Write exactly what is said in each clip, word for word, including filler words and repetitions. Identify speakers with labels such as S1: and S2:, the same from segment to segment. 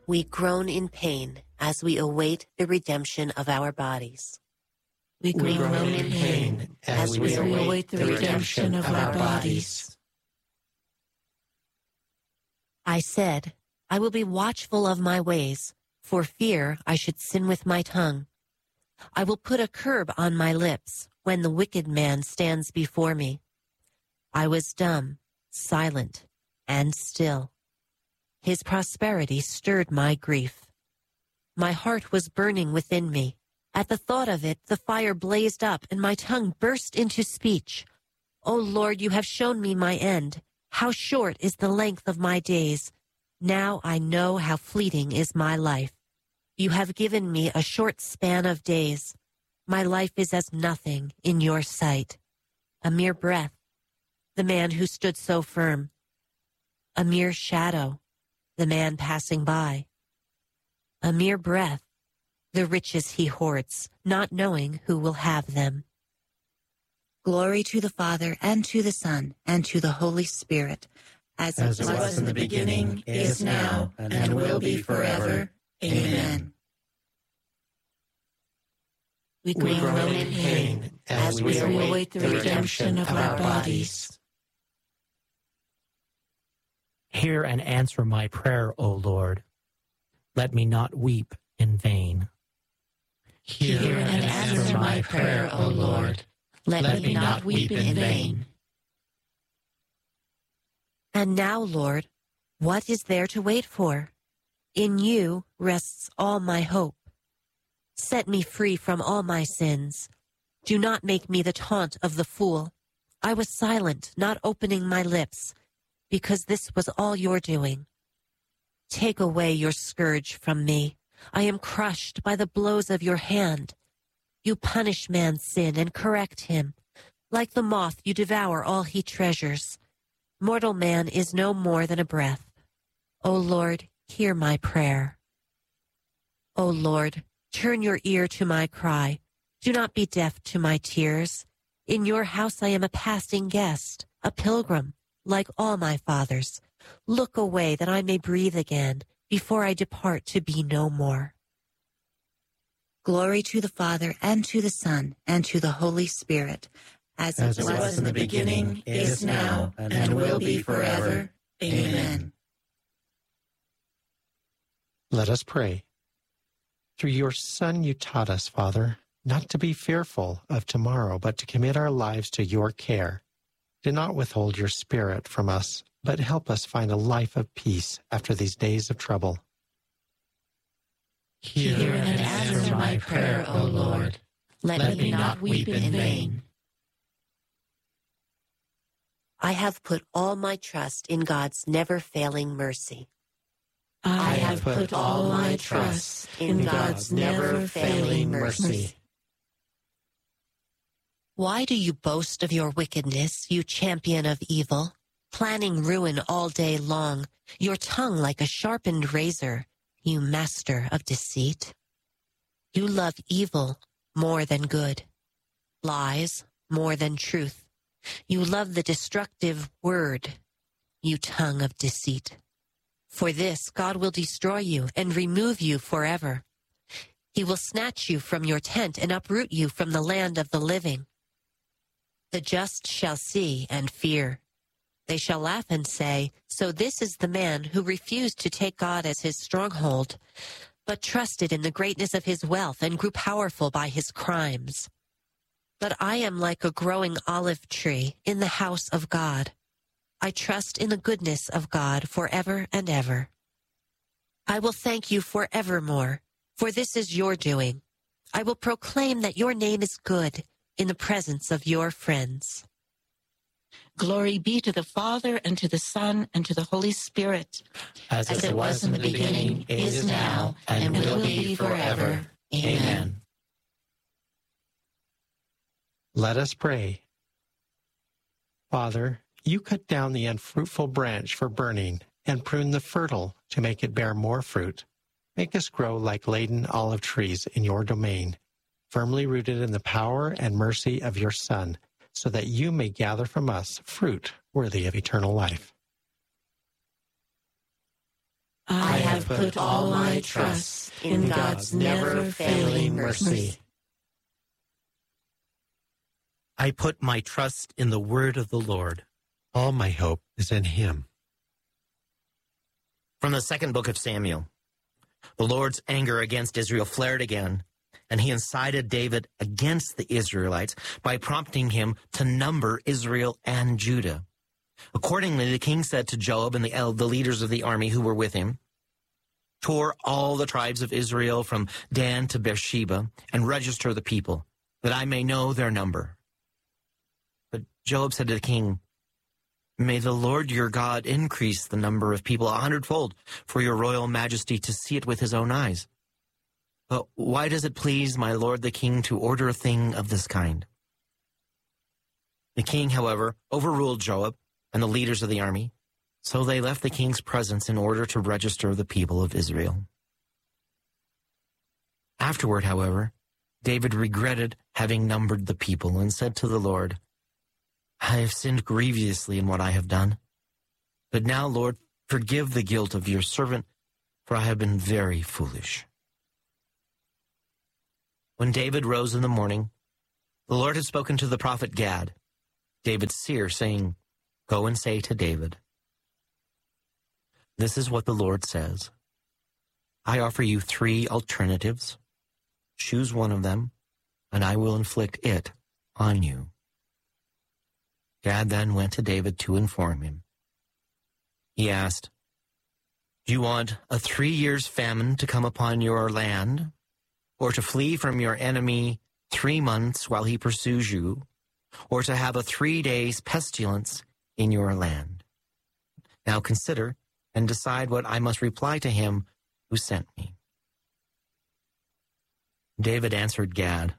S1: We groan in pain as we await the redemption of our bodies.
S2: We groan, we groan in pain as we await the redemption of our bodies.
S1: I said, I will be watchful of my ways, for fear I should sin with my tongue. I will put a curb on my lips when the wicked man stands before me. I was dumb, silent, and still. His prosperity stirred my grief. My heart was burning within me. At the thought of it, the fire blazed up, and my tongue burst into speech. O Lord, you have shown me my end. How short is the length of my days. Now I know how fleeting is my life. You have given me a short span of days. My life is as nothing in your sight. A mere breath, the man who stood so firm. A mere shadow, the man passing by. A mere breath, the riches he hoards, not knowing who will have them.
S3: Glory to the Father, and to the Son, and to the Holy Spirit, as,
S2: as it was, was in the beginning, is now, and, and will be forever. Amen.
S1: We groan, we groan in pain as we await the redemption of our bodies.
S4: Hear and answer my prayer, O Lord. Let me not weep in vain.
S2: Hear, Hear and answer my prayer, O Lord. Let, Let me not weep in vain.
S1: And now, Lord, what is there to wait for? In you rests all my hope. Set me free from all my sins. Do not make me the taunt of the fool. I was silent, not opening my lips, because this was all your doing. Take away your scourge from me. I am crushed by the blows of your hand. You punish man's sin and correct him. Like the moth, you devour all he treasures. Mortal man is no more than a breath. O Lord, hear my prayer. O Lord, turn your ear to my cry. Do not be deaf to my tears. In your house I am a passing guest, a pilgrim, like all my fathers. Look away that I may breathe again before I depart to be no more.
S3: Glory to the Father, and to the Son, and to the Holy Spirit, as,
S2: as it was, was in the beginning, is now, and, and will be forever. Amen.
S5: Let us pray. Through your Son you taught us, Father, not to be fearful of tomorrow, but to commit our lives to your care. Do not withhold your Spirit from us, but help us find a life of peace after these days of trouble.
S2: Hear, Hear and answer my prayer, O Lord. Let, Let me not weep in vain.
S1: I have put all my trust in God's never-failing mercy.
S2: I have put all my trust in God's never-failing mercy.
S1: Why do you boast of your wickedness, you champion of evil, planning ruin all day long, your tongue like a sharpened razor, you master of deceit? You love evil more than good, lies more than truth. You love the destructive word, you tongue of deceit. For this God will destroy you and remove you forever. He will snatch you from your tent and uproot you from the land of the living. The just shall see and fear. They shall laugh and say, so this is the man who refused to take God as his stronghold, but trusted in the greatness of his wealth and grew powerful by his crimes. But I am like a growing olive tree in the house of God. I trust in the goodness of God forever and ever. I will thank you forevermore, for this is your doing. I will proclaim that your name is good in the presence of your friends.
S6: Glory be to the Father, and to the Son, and to the Holy Spirit.
S2: As, As it was in the beginning, is now, and will be forever. Amen.
S5: Let us pray. Father, you cut down the unfruitful branch for burning, and prune the fertile to make it bear more fruit. Make us grow like laden olive trees in your domain, firmly rooted in the power and mercy of your Son, so that you may gather from us fruit worthy of eternal life.
S2: I
S1: I have put all my trust in God's never-failing mercy.
S7: I put my trust in the word of the Lord.
S5: All my hope is in him.
S7: From the second book of Samuel. The Lord's anger against Israel flared again, and he incited David against the Israelites by prompting him to number Israel and Judah. Accordingly, the king said to Joab and the, the leaders of the army who were with him, "Tour all the tribes of Israel from Dan to Beersheba and register the people, that I may know their number." But Joab said to the king, "May the Lord your God increase the number of people a hundredfold for your royal majesty to see it with his own eyes. But why does it please my lord the king to order a thing of this kind?" The king, however, overruled Joab and the leaders of the army, so they left the king's presence in order to register the people of Israel. Afterward, however, David regretted having numbered the people and said to the Lord, "I have sinned grievously in what I have done. But now, Lord, forgive the guilt of your servant, for I have been very foolish." When David rose in the morning, the Lord had spoken to the prophet Gad, David's seer, saying, "Go and say to David, this is what the Lord says. I offer you three alternatives. Choose one of them, and I will inflict it on you." Gad then went to David to inform him. He asked, "Do you want a three years famine to come upon your land, or to flee from your enemy three months while he pursues you, or to have a three days pestilence in your land? Now consider and decide what I must reply to him who sent me." David answered Gad,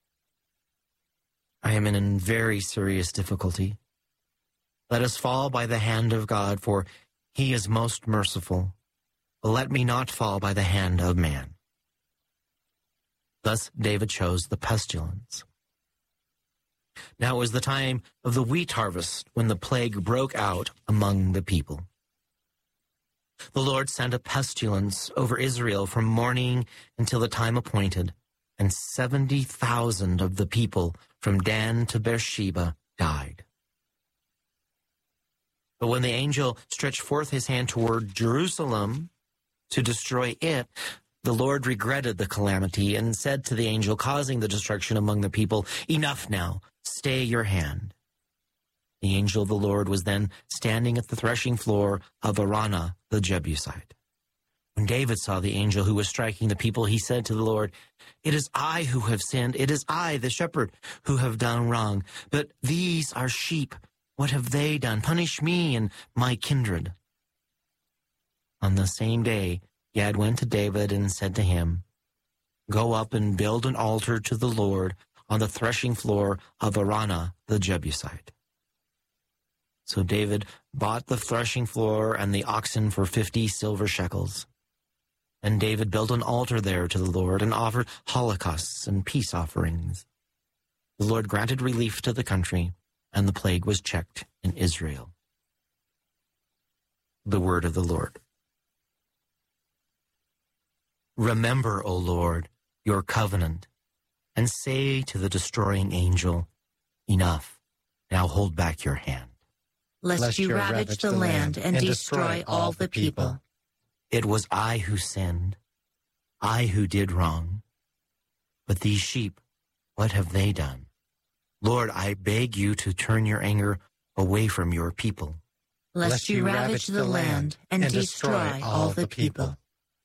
S7: "I am in very serious difficulty. Let us fall by the hand of God, for he is most merciful. But let me not fall by the hand of man." Thus David chose the pestilence. Now it was the time of the wheat harvest when the plague broke out among the people. The Lord sent a pestilence over Israel from morning until the time appointed, and seventy thousand of the people from Dan to Beersheba died. But when the angel stretched forth his hand toward Jerusalem to destroy it, the Lord regretted the calamity and said to the angel causing the destruction among the people, "Enough now, stay your hand." The angel of the Lord was then standing at the threshing floor of Araunah the Jebusite. When David saw the angel who was striking the people, he said to the Lord, "It is I who have sinned. It is I, the shepherd, who have done wrong. But these are sheep. What have they done? Punish me and my kindred." On the same day, Gad went to David and said to him, "Go up and build an altar to the Lord on the threshing floor of Araunah the Jebusite." So David bought the threshing floor and the oxen for fifty silver shekels. And David built an altar there to the Lord and offered holocausts and peace offerings. The Lord granted relief to the country, and the plague was checked in Israel. The word of the Lord. Remember, O Lord, your covenant, and say to the destroying angel, "Enough, now hold back your hand.
S3: Lest, Lest you ravage, ravage the land and, and destroy all the people."
S7: It was I who sinned, I who did wrong. But these sheep, what have they done? Lord, I beg you to turn your anger away from your people.
S3: Lest, Lest you ravage the land and, and destroy all the people.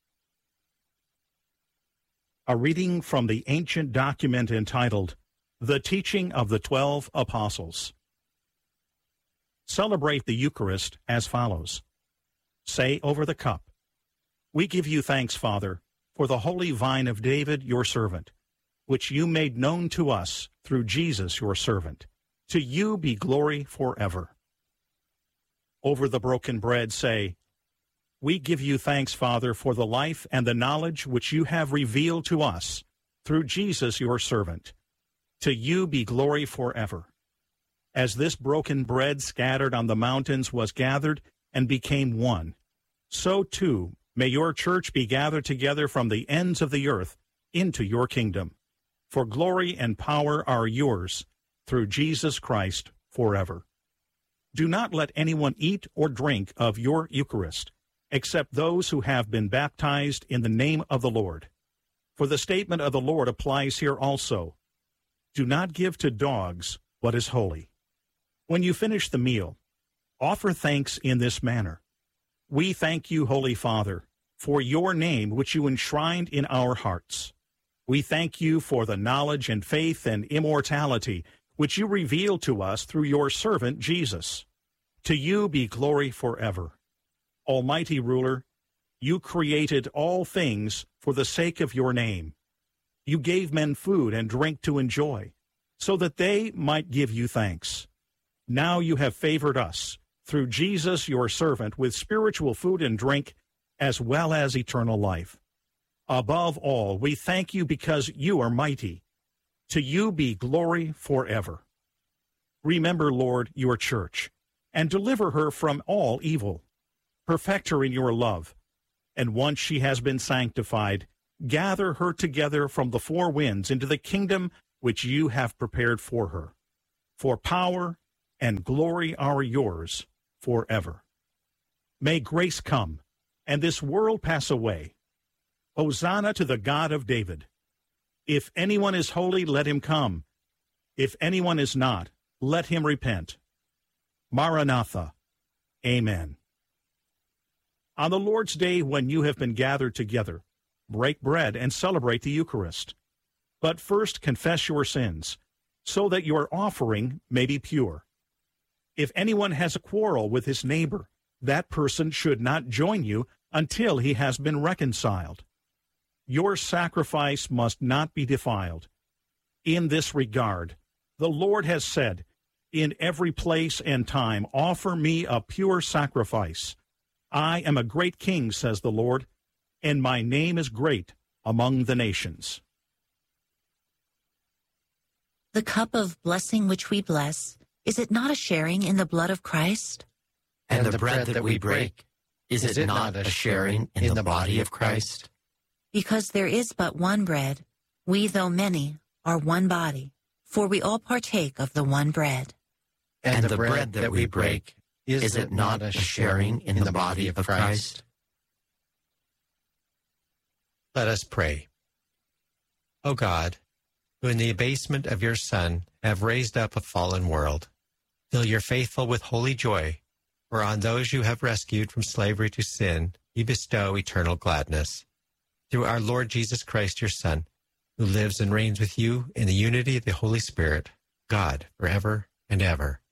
S8: A reading from the ancient document entitled, The Teaching of the Twelve Apostles. Celebrate the Eucharist as follows. Say over the cup, "We give you thanks, Father, for the holy vine of David, your servant, which you made known to us through Jesus, your servant. To you be glory forever." Over the broken bread say, "We give you thanks, Father, for the life and the knowledge which you have revealed to us through Jesus, your servant. To you be glory forever." As this broken bread scattered on the mountains was gathered and became one, so too May your church be gathered together from the ends of the earth into your kingdom. For glory and power are yours, through Jesus Christ forever. Do not let anyone eat or drink of your Eucharist, except those who have been baptized in the name of the Lord. For the statement of the Lord applies here also. Do not give to dogs what is holy. When you finish the meal, offer thanks in this manner. We thank you, Holy Father, for your name which you enshrined in our hearts. We thank you for the knowledge and faith and immortality which you revealed to us through your servant Jesus. To you be glory forever. Almighty Ruler, you created all things for the sake of your name. You gave men food and drink to enjoy, so that they might give you thanks. Now you have favored us, through Jesus your servant, with spiritual food and drink, as well as eternal life. Above all, we thank you because you are mighty. To you be glory forever. Remember, Lord, your church, and deliver her from all evil. Perfect her in your love, and once she has been sanctified, gather her together from the four winds into the kingdom which you have prepared for her. For power and glory are yours forever. May grace come, and this world pass away. Hosanna to the God of David. If anyone is holy, let him come. If anyone is not, let him repent. Maranatha. Amen. On the Lord's Day, when you have been gathered together, break bread and celebrate the Eucharist. But first confess your sins, so that your offering may be pure. If anyone has a quarrel with his neighbor, that person should not join you until he has been reconciled. Your sacrifice must not be defiled. In this regard, the Lord has said, in every place and time, offer me a pure sacrifice. I am a great king, says the Lord, and my name is great among the nations.
S3: The cup of blessing which we bless, is it not a sharing in the blood of Christ?
S7: And the bread that we break, is it not a sharing in the body of Christ?
S3: Because there is but one bread, we, though many, are one body, for we all partake of the one bread.
S7: And the bread that we break, is it not a sharing in the body of Christ?
S5: Let us pray. O God, who in the abasement of your Son have raised up a fallen world, fill your faithful with holy joy, for on those you have rescued from slavery to sin, you bestow eternal gladness. Through our Lord Jesus Christ, your Son, who lives and reigns with you in the unity of the Holy Spirit, God, forever and ever.